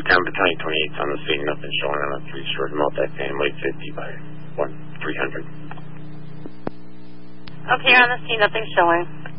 Town Battalion 28's on the scene. Nothing showing on a 3-story multifamily 50 by 300. Okay, on the scene. Nothing showing.